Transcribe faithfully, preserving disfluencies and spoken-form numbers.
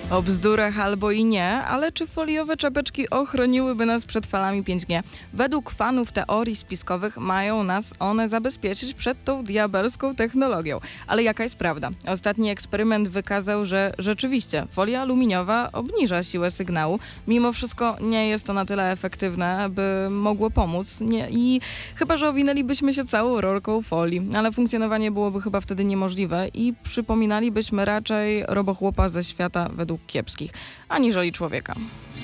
O bzdurach albo i nie, ale czy foliowe czapeczki ochroniłyby nas przed falami pięć G? Według fanów teorii spiskowych mają nas one zabezpieczyć przed tą diabelską technologią. Ale jaka jest prawda? Ostatni eksperyment wykazał, że rzeczywiście folia aluminiowa obniża siłę sygnału. Mimo wszystko nie jest to na tyle efektywne, by mogło pomóc. Nie, I chyba, że owinęlibyśmy się całą rolką folii, ale funkcjonowanie byłoby chyba wtedy niemożliwe i przypominalibyśmy raczej robochłopa ze świata według kiepskich, aniżeli człowieka.